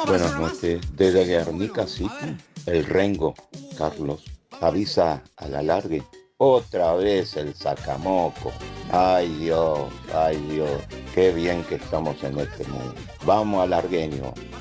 Buenas noches. Desde Guernica City, el Rengo, Carlos, avisa a la largue. Otra vez el sacamoco. Ay Dios, qué bien que estamos en este mundo. Vamos al largueño.